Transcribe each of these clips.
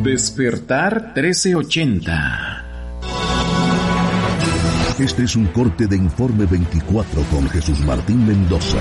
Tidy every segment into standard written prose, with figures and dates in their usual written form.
Despertar 1380. Este es un corte de Informe 24 con Jesús Martín Mendoza.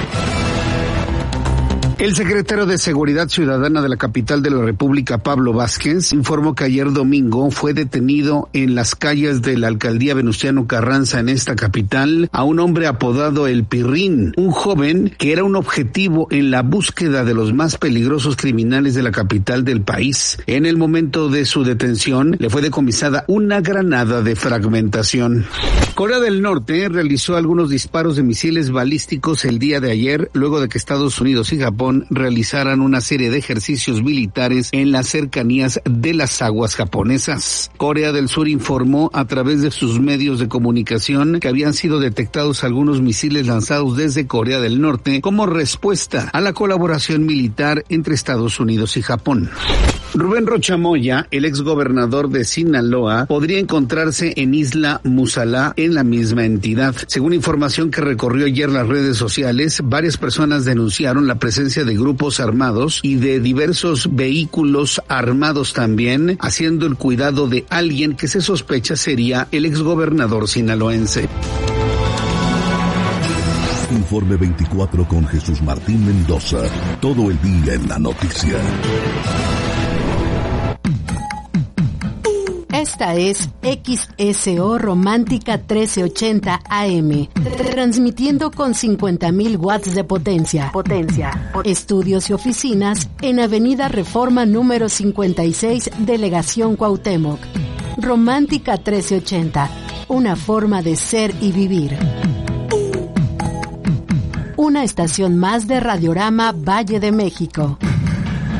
El secretario de Seguridad Ciudadana de la capital de la República, Pablo Vázquez, informó que ayer domingo fue detenido en las calles de la alcaldía Venustiano Carranza en esta capital a un hombre apodado El Pirrín, un joven que era un objetivo en la búsqueda de los más peligrosos criminales de la capital del país. En el momento de su detención le fue decomisada una granada de fragmentación. Corea del Norte realizó algunos disparos de misiles balísticos el día de ayer, luego de que Estados Unidos y Japón realizaran una serie de ejercicios militares en las cercanías de las aguas japonesas. Corea del Sur informó a través de sus medios de comunicación que habían sido detectados algunos misiles lanzados desde Corea del Norte como respuesta a la colaboración militar entre Estados Unidos y Japón. Rubén Rocha Moya, el exgobernador de Sinaloa, podría encontrarse en Isla Musala, en la misma entidad. Según información que recorrió ayer las redes sociales, varias personas denunciaron la presencia de grupos armados y de diversos vehículos armados también, haciendo el cuidado de alguien que se sospecha sería el exgobernador sinaloense. Informe 24 con Jesús Martín Mendoza. Todo el día en la noticia. Esta es XSO Romántica 1380 AM, transmitiendo con 50,000 watts de potencia. Estudios y oficinas en Avenida Reforma número 56, Delegación Cuauhtémoc. Romántica 1380, una forma de ser y vivir. Una estación más de Radiorama Valle de México.